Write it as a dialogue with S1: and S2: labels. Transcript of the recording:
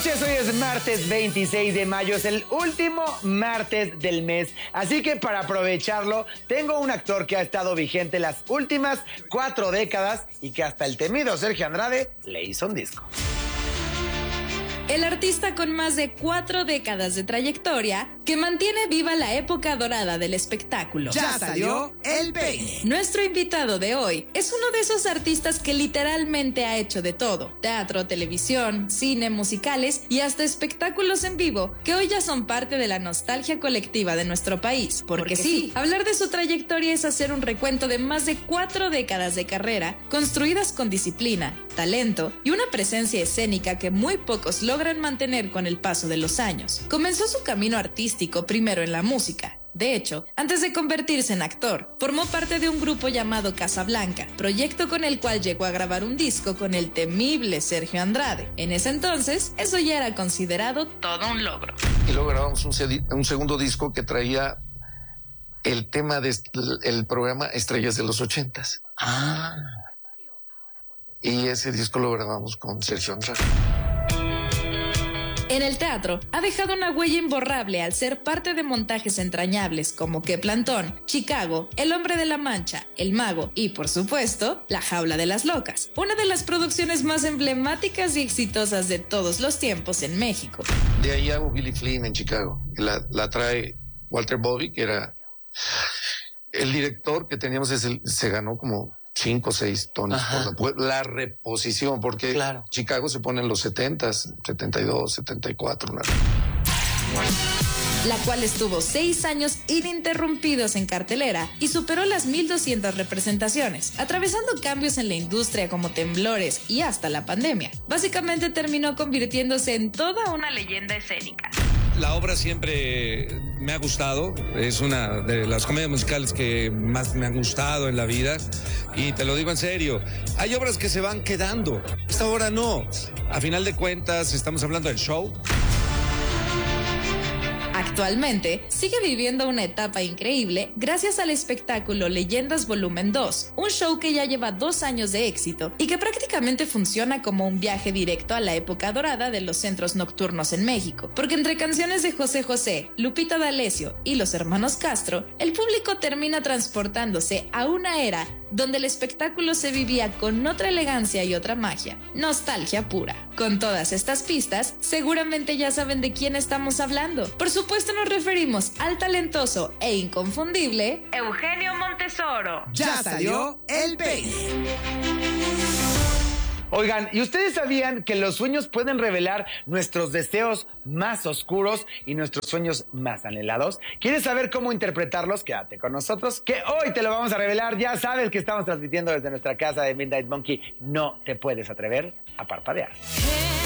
S1: noches, hoy es martes 26 de mayo, es el último martes del mes, así que para aprovecharlo, tengo un actor que ha estado vigente las últimas 4 décadas y que hasta el temido Sergio Andrade le hizo un disco.
S2: El artista con más de 4 décadas de trayectoria que mantiene viva la época dorada del espectáculo.
S3: Ya salió el peine.
S2: Nuestro invitado de hoy es uno de esos artistas que literalmente ha hecho de todo: teatro, televisión, cine, musicales y hasta espectáculos en vivo que hoy ya son parte de la nostalgia colectiva de nuestro país. Porque sí, hablar de su trayectoria es hacer un recuento de más de 4 décadas de carrera construidas con disciplina, talento y una presencia escénica que muy pocos logran mantener con el paso de los años. Comenzó su camino artístico primero en la música. De hecho, antes de convertirse en actor, formó parte de un grupo llamado Casablanca, proyecto con el cual llegó a grabar un disco con el temible Sergio Andrade. En ese entonces, eso ya era considerado todo un logro.
S4: Y luego grabamos un segundo disco que traía el tema del programa Estrellas de los 80s. Y ese disco lo grabamos con Sergio Andrade.
S2: En el teatro, ha dejado una huella imborrable al ser parte de montajes entrañables como Que Plantón, Chicago, El Hombre de la Mancha, El Mago y, por supuesto, La Jaula de las Locas, una de las producciones más emblemáticas y exitosas de todos los tiempos en México.
S4: De ahí hago Billy Flynn en Chicago. La trae Walter Bobby, que era el director que teníamos, se ganó como 5 o 6 tonos por la reposición, porque claro, Chicago se pone en los 70s, 72, 74.
S2: La cual estuvo 6 años ininterrumpidos en cartelera y superó las 1,200 representaciones, atravesando cambios en la industria como temblores y hasta la pandemia. Básicamente terminó convirtiéndose en toda una leyenda escénica.
S5: La obra siempre me ha gustado, es una de las comedias musicales que más me han gustado en la vida, y te lo digo en serio, hay obras que se van quedando, esta obra no. A final de cuentas estamos hablando del show.
S2: Actualmente sigue viviendo una etapa increíble gracias al espectáculo Leyendas Volumen 2, un show que ya lleva 2 años de éxito y que prácticamente funciona como un viaje directo a la época dorada de los centros nocturnos en México, porque entre canciones de José José, Lupita D'Alessio y los hermanos Castro, el público termina transportándose a una era donde el espectáculo se vivía con otra elegancia y otra magia, nostalgia pura. Con todas estas pistas, seguramente ya saben de quién estamos hablando. Por supuesto nos referimos al talentoso e inconfundible Eugenio Montesoro.
S3: Ya salió el peine.
S1: Oigan, ¿y ustedes sabían que los sueños pueden revelar nuestros deseos más oscuros y nuestros sueños más anhelados? ¿Quieres saber cómo interpretarlos? Quédate con nosotros, que hoy te lo vamos a revelar. Ya sabes que estamos transmitiendo desde nuestra casa de Midnight Monkey. No te puedes atrever a parpadear.